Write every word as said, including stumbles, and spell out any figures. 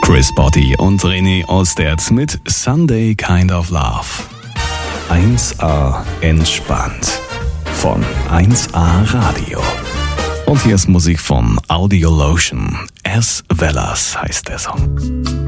Chris Botti und René Ostert mit Sunday Kind of Love. eins A entspannt von eins A Radio. Und hier ist Musik von Audiolotion. S. Velas heißt der Song.